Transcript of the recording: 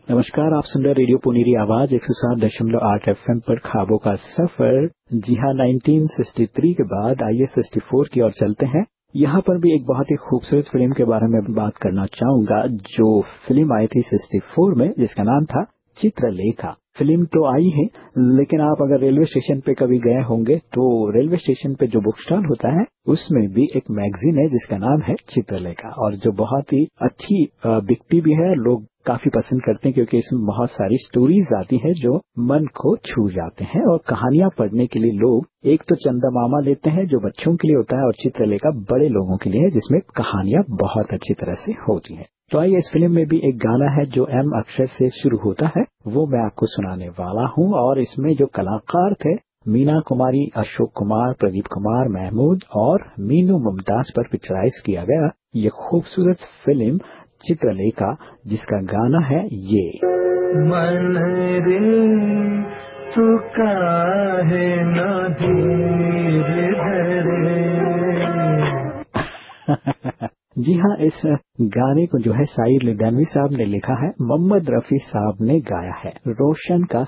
नमस्कार, आप सुन रहे रेडियो पुनेरी आवाज 107.8 एफएम पर ख्वाबों का सफर। जी हाँ, 1963 के बाद आइए 64 की ओर चलते हैं। यहाँ पर भी एक बहुत ही खूबसूरत फिल्म के बारे में बात करना चाहूंगा, जो फिल्म आई थी 64 में, जिसका नाम था चित्रलेखा। फिल्म तो आई है, लेकिन आप अगर रेलवे स्टेशन पे कभी गए होंगे तो रेलवे स्टेशन पे जो बुक स्टॉल होता है उसमें भी एक मैगजीन है जिसका नाम है चित्रलेखा, और जो बहुत ही अच्छी बिकती भी है। लोग काफी पसंद करते हैं क्योंकि इसमें बहुत सारी स्टोरीज आती है जो मन को छू जाते हैं। और कहानियां पढ़ने के लिए लोग एक तो चंदा मामा लेते हैं जो बच्चों के लिए होता है, और चित्रलेखा बड़े लोगों के लिए है जिसमें कहानियां बहुत अच्छी तरह से होती हैं। तो आइए, इस फिल्म में भी एक गाना है जो एम अक्षर से शुरू होता है, वो मैं आपको सुनाने वाला हूँ। और इसमें जो कलाकार थे, मीना कुमारी, अशोक कुमार, प्रदीप कुमार, महमूद और मीनू मुमताज पर पिक्चराइज किया गया ये खूबसूरत फिल्म चित्रलेखा, जिसका गाना है ये। मन रे तू काहे ना धीर धरे। जी हाँ, इस गाने को जो है साइर लुधियानवी साहब ने लिखा है, मोहम्मद रफी साहब ने गाया है, रोशन का